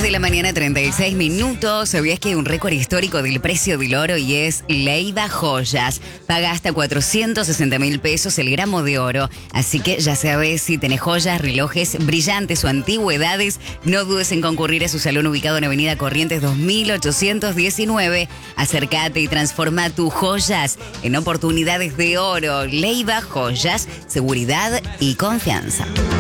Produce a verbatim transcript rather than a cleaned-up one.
de la mañana, treinta y seis minutos. ¿Sabías que hay un récord histórico del precio del oro y es Leiva Joyas? Paga hasta cuatrocientos sesenta mil pesos el gramo de oro. Así que ya sabes, si tenés joyas, relojes brillantes o antigüedades, no dudes en concurrir a su salón ubicado en Avenida Corrientes dos mil ochocientos diecinueve. Acércate y transforma tus joyas en oportunidades de oro. Leiva Joyas, seguridad y confianza.